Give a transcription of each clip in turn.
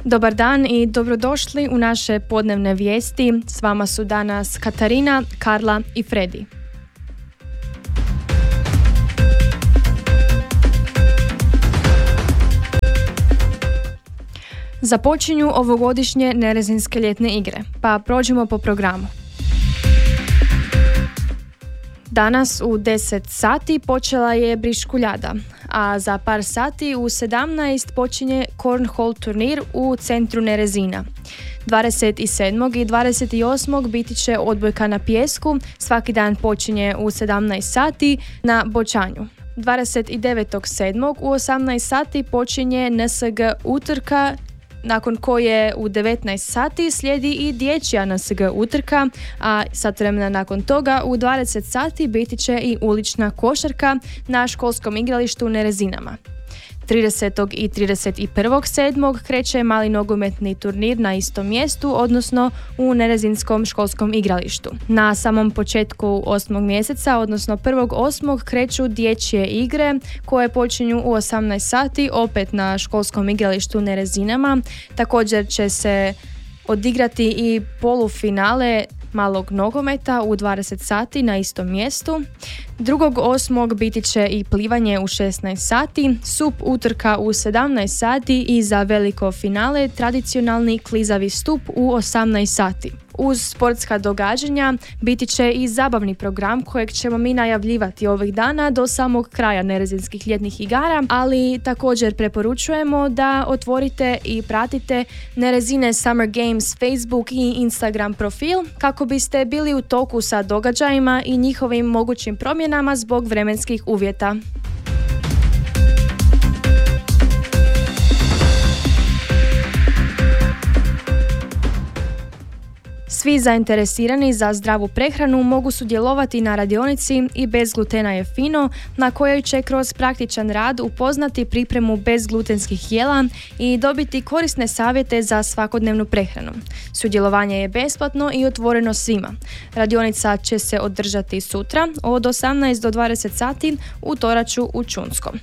Dobar dan i dobrodošli u naše podnevne vijesti. S vama su danas Katarina, Karla i Fredi. Započinju ovogodišnje Nerezinske ljetne igre, pa prođemo po programu. Danas u 10 sati počela je briškuljada, a za par sati u 17 počinje cornhole turnir u centru Nerezina. 27. i 28. biti će odbojka na pijesku, svaki dan počinje u 17 sati na bočanju. 29.7. u 18 sati počinje NSG utrka, nakon koje u 19 sati slijedi i dječja NSG utrka, a sat vremena nakon toga u 20 sati biti će i ulična košarka na školskom igralištu u Nerezinama. 30. i 31.7. kreće mali nogometni turnir na istom mjestu, odnosno u Nerezinskom školskom igralištu. Na samom početku 8. mjeseca, odnosno 1.8. kreću dječje igre koje počinju u 18 sati opet na školskom igralištu u Nerezinama. Također će se odigrati i polufinale malog nogometa u 20 sati na istom mjestu. 2.8. biti će i plivanje u 16 sati, sup utrka u 17 sati i za veliko finale tradicionalni klizavi stup u 18 sati. Uz sportska događanja biti će i zabavni program kojeg ćemo mi najavljivati ovih dana do samog kraja Nerezinskih ljetnih igara, ali također preporučujemo da otvorite i pratite Nerezine Summer Games Facebook i Instagram profil kako biste bili u toku sa događajima i njihovim mogućim promjenama zbog vremenskih uvjeta. Svi zainteresirani za zdravu prehranu mogu sudjelovati na radionici I bez glutena je fino, na kojoj će kroz praktičan rad upoznati pripremu bezglutenskih jela i dobiti korisne savjete za svakodnevnu prehranu. Sudjelovanje je besplatno i otvoreno svima. Radionica će se održati sutra od 18 do 20 sati u Toraću u Čunskom.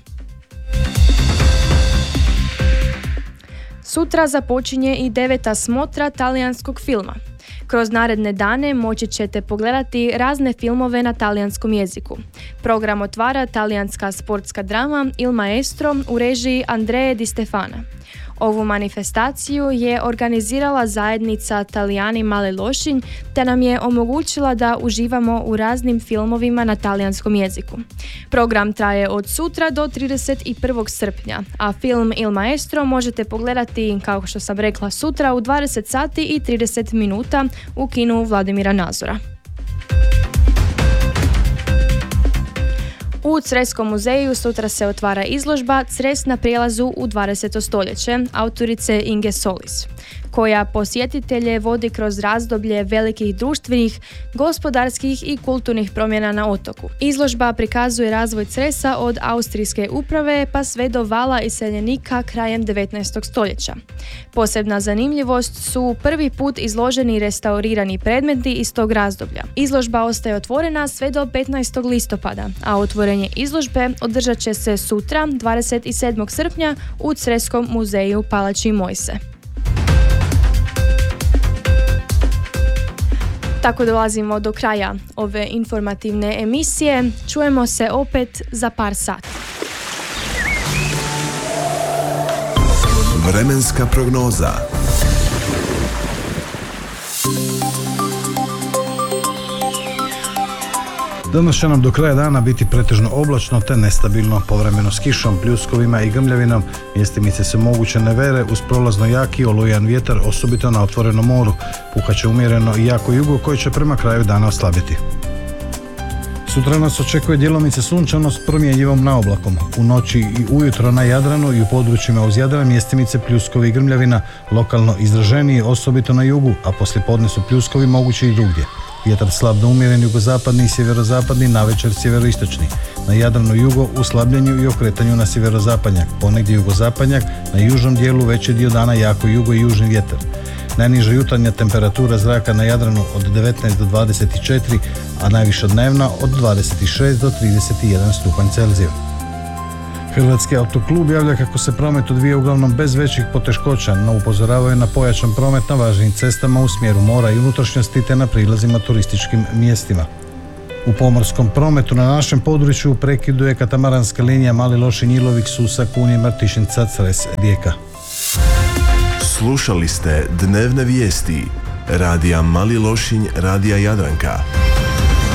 Sutra započinje i 9. smotra talijanskog filma. Kroz naredne dane moći ćete pogledati razne filmove na talijanskom jeziku. Program otvara talijanska sportska drama Il Maestro u režiji Andreje Di Stefana. Ovu manifestaciju je organizirala zajednica Talijani Male Lošinj te nam je omogućila da uživamo u raznim filmovima na talijanskom jeziku. Program traje od sutra do 31. srpnja, a film Il Maestro možete pogledati, kao što sam rekla, sutra u 20 sati i 30 minuta u kinu Vladimira Nazora. U Creskom muzeju sutra se otvara izložba Cres na prijelazu u 20. stoljeće autorice Inge Solis, koja posjetitelje vodi kroz razdoblje velikih društvenih, gospodarskih I kulturnih promjena na otoku. Izložba prikazuje razvoj Cresa od austrijske uprave pa sve do vala iseljenika krajem 19. stoljeća. Posebna zanimljivost su prvi put izloženi restaurirani predmeti iz tog razdoblja. Izložba ostaje otvorena sve do 15. listopada, a otvorenje izložbe održat će se sutra, 27. srpnja, u Creskom muzeju Palači Mojse. Tako dolazimo do kraja ove informativne emisije. Čujemo se opet za par sati. Vremenska prognoza. Danas će nam do kraja dana biti pretežno oblačno te nestabilno, povremeno s kišom, pljuskovima I grmljavinom. Mjestimice su moguće nevere uz prolazno jaki olujan vjetar, osobito na otvorenom moru. Puhat će umjereno I jako jugo koji će prema kraju dana oslabiti. Sutra nas očekuje djelomice sunčano s promjenjivom naoblakom. U noći I ujutro na Jadranu I u područjima uz Jadran mjestimice pljuskovi I grmljavina, lokalno izraženiji osobito na jugu, a poslijepodne su pljuskovi mogući I drugdje. Vjetar slab do umjeren jugozapadni I sjeverozapadni, navečer sjeveroistočni. Na Jadranu jugo u slabljenju I okretanju na sjeverozapadnjak, ponegdje jugozapadnjak, na južnom dijelu veći dio dana jako jugo I južni vjetar. Najniža jutarnja temperatura zraka na Jadranu od 19 do 24, a najviša dnevna od 26 do 31 stupanj Celzija. Hrvatski autoklub javlja kako se promet odvija uglavnom bez većih poteškoća, no upozoravaju na pojačan promet na važnim cestama u smjeru mora i unutrašnjosti te na prilazima turističkim mjestima. U pomorskom prometu na našem području u prekidu je katamaranska linija Mali Lošinj-Ilovik, Susak, Unije, Martišinca, Cres, Rijeka. Slušali ste dnevne vijesti Radija Mali Lošinj, Radija Jadranka.